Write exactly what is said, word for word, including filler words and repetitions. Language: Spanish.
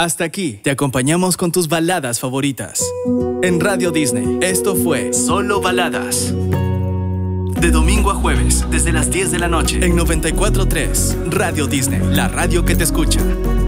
Hasta aquí te acompañamos con tus baladas favoritas. En Radio Disney, esto fue Solo Baladas. De domingo a jueves, desde las diez de la noche. En noventa y cuatro punto tres, Radio Disney, la radio que te escucha.